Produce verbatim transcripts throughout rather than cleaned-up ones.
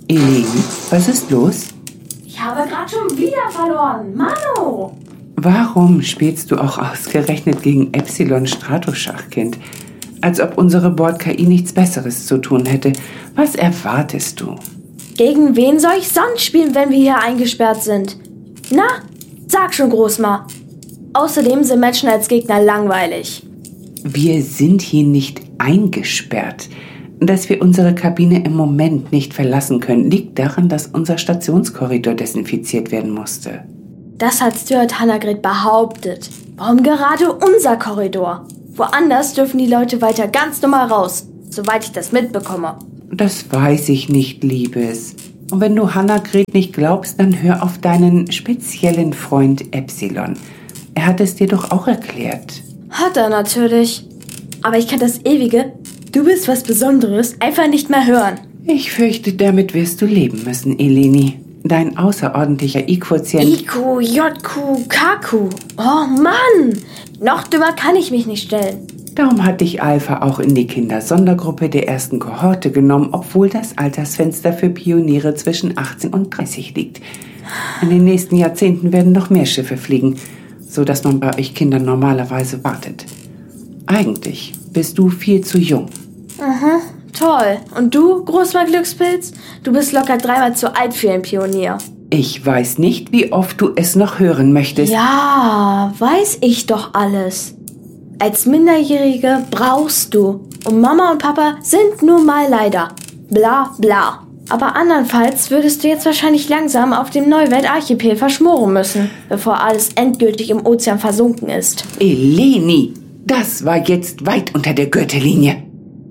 Eleni, was ist los? Ich habe gerade schon wieder verloren. Mano! Warum spielst du auch ausgerechnet gegen Epsilon Stratoschachkind? Als ob unsere Bord-K I nichts Besseres zu tun hätte. Was erwartest du? Gegen wen soll ich sonst spielen, wenn wir hier eingesperrt sind? Na, sag schon, Großma. Außerdem sind Menschen als Gegner langweilig. Wir sind hier nicht eingesperrt. Dass wir unsere Kabine im Moment nicht verlassen können, liegt daran, dass unser Stationskorridor desinfiziert werden musste. Das hat Stuart Hannagrid behauptet. Warum gerade unser Korridor? Woanders dürfen die Leute weiter ganz normal raus, soweit ich das mitbekomme. Das weiß ich nicht, Liebes. Und wenn du Hannagrid nicht glaubst, dann hör auf deinen speziellen Freund Epsilon. Er hat es dir doch auch erklärt. Hat er natürlich. Aber ich kann das ewige "Du bist was Besonderes" einfach nicht mehr hören. Ich fürchte, damit wirst du leben müssen, Eleni. Dein außerordentlicher I-Quotient... I Q, J Q, K Q. Oh Mann! Noch dümmer kann ich mich nicht stellen. Darum hat dich Alpha auch in die Kindersondergruppe der ersten Kohorte genommen, obwohl das Altersfenster für Pioniere zwischen achtzehn und dreißig liegt. In den nächsten Jahrzehnten werden noch mehr Schiffe fliegen, sodass man bei euch Kindern normalerweise wartet. Eigentlich bist du viel zu jung. Aha, toll. Und du, Großma Glückspilz? Du bist locker dreimal zu alt für einen Pionier. Ich weiß nicht, wie oft du es noch hören möchtest. Ja, weiß ich doch alles. Als Minderjährige brauchst du. Und Mama und Papa sind nun mal leider. Bla bla. Aber andernfalls würdest du jetzt wahrscheinlich langsam auf dem Neuweltarchipel verschmoren müssen, bevor alles endgültig im Ozean versunken ist. Eleni, das war jetzt weit unter der Gürtellinie.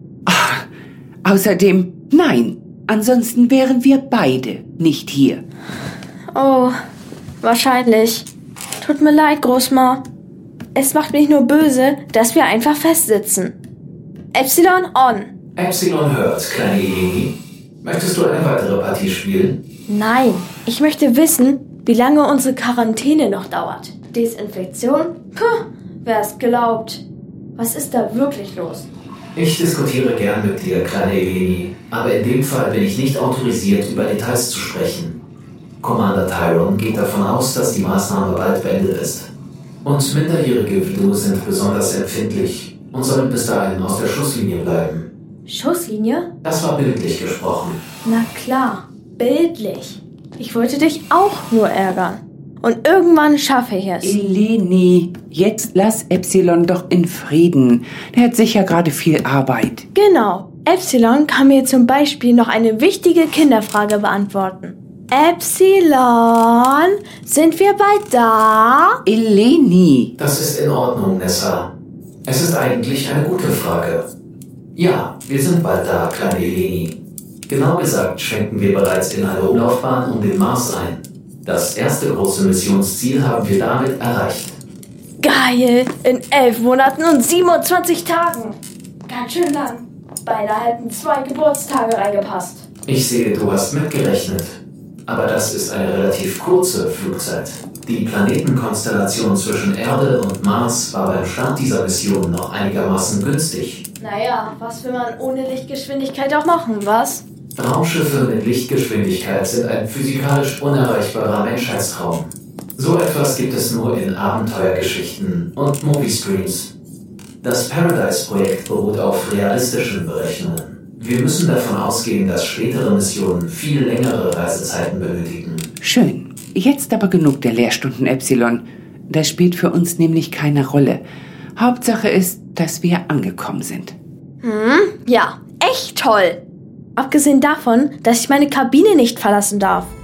Ach, außerdem, nein, ansonsten wären wir beide nicht hier. Oh, wahrscheinlich. Tut mir leid, Großma. Es macht mich nur böse, dass wir einfach festsitzen. Epsilon on. Epsilon hört, kleine Eleni. Möchtest du eine weitere Partie spielen? Nein, ich möchte wissen, wie lange unsere Quarantäne noch dauert. Desinfektion? Puh, wer es glaubt. Was ist da wirklich los? Ich diskutiere gern mit dir, kleine Eleni, aber in dem Fall bin ich nicht autorisiert, über Details zu sprechen. Commander Tyron geht davon aus, dass die Maßnahme bald beendet ist. Und Minderjährige wie du sind besonders empfindlich und sollen bis dahin aus der Schusslinie bleiben. Schusslinie? Das war bildlich gesprochen. Na klar, bildlich. Ich wollte dich auch nur ärgern. Und irgendwann schaffe ich es. Eleni, jetzt lass Epsilon doch in Frieden. Der hat sicher gerade viel Arbeit. Genau. Epsilon kann mir zum Beispiel noch eine wichtige Kinderfrage beantworten. Epsilon, sind wir bald da? Eleni. Das ist in Ordnung, Nessa. Es ist eigentlich eine gute Frage. Ja, wir sind bald da, kleine Eleni. Genau gesagt schwenken wir bereits in eine Umlaufbahn um den Mars ein. Das erste große Missionsziel haben wir damit erreicht. Geil! In elf Monaten und siebenundzwanzig Tagen. Ganz schön lang. Beinahe hätten zwei Geburtstage reingepasst. Ich sehe, du hast mitgerechnet. Aber das ist eine relativ kurze Flugzeit. Die Planetenkonstellation zwischen Erde und Mars war beim Start dieser Mission noch einigermaßen günstig. Naja, was will man ohne Lichtgeschwindigkeit auch machen, was? Raumschiffe mit Lichtgeschwindigkeit sind ein physikalisch unerreichbarer Menschheitstraum. So etwas gibt es nur in Abenteuergeschichten und Moviestreams. Das Paradise-Projekt beruht auf realistischen Berechnungen. Wir müssen davon ausgehen, dass spätere Missionen viel längere Reisezeiten benötigen. Schön. Jetzt aber genug der Lehrstunden, Epsilon. Das spielt für uns nämlich keine Rolle. Hauptsache ist, dass wir angekommen sind. Hm, ja, echt toll. Abgesehen davon, dass ich meine Kabine nicht verlassen darf.